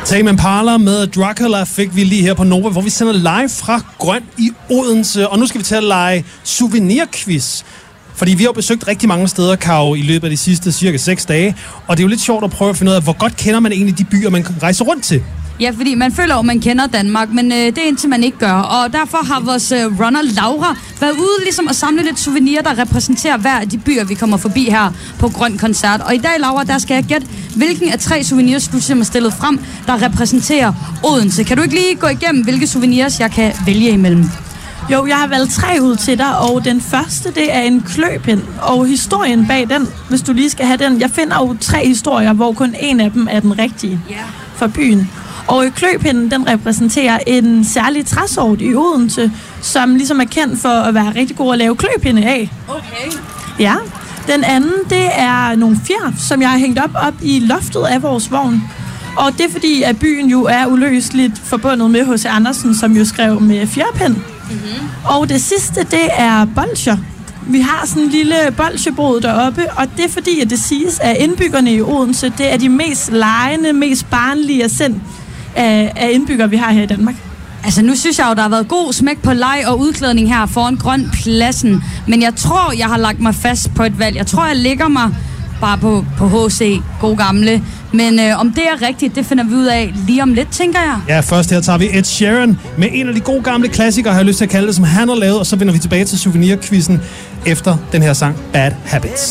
Tame Impala med Dracula fik vi lige her på Nova, hvor vi sender live fra Grøn i Odense. Og nu skal vi til at lege souvenirquiz. Fordi vi har besøgt rigtig mange steder, Karo, i løbet af de sidste cirka 6 dage. Og det er jo lidt sjovt at prøve at finde ud af, hvor godt kender man egentlig de byer, man rejser rundt til. Ja, fordi man føler jo, man kender Danmark, men det er indtil man ikke gør. Og derfor har vores runner Laura været ude ligesom at samle lidt souvenirer, der repræsenterer hver af de byer, vi kommer forbi her på Grøn Koncert. Og i dag, Laura, der skal jeg gætte, hvilken af 3 souvenirs, du simpelthen har stillet frem, der repræsenterer Odense. Kan du ikke lige gå igennem, hvilke souvenirs jeg kan vælge imellem? Jo, jeg har valgt 3 ud til dig, og den første, det er en kløpind. Og historien bag den, hvis du lige skal have den, jeg finder jo 3 historier, hvor kun en af dem er den rigtige for byen. Og kløpinden, den repræsenterer en særlig træsort i Odense, som ligesom er kendt for at være rigtig god at lave kløpinde af. Okay. Ja. Den anden, det er nogle fjer, som jeg har hængt op i loftet af vores vogn. Og det er fordi, at byen jo er uløseligt forbundet med H.C. Andersen, som jo skrev med fjerpind. Mm-hmm. Og det sidste, det er bolsjer. Vi har sådan en lille bolsjebod deroppe, og det er fordi, at det siges, at indbyggerne i Odense, det er de mest legende, mest barnlige og sind af indbyggere, vi har her i Danmark. Altså, nu synes jeg jo, der har været god smæk på leg og udklædning her foran Grøn Pladsen. Men jeg tror, jeg har lagt mig fast på et valg. Jeg tror, jeg ligger mig bare på HC, god gamle. Men om det er rigtigt, det finder vi ud af lige om lidt, tænker jeg. Ja, først her tager vi Ed Sheeran med en af de gode gamle klassikere, har jeg lyst til at kalde det, som han har lavet. Og så vender vi tilbage til souvenirquizzen efter den her sang Bad Habits.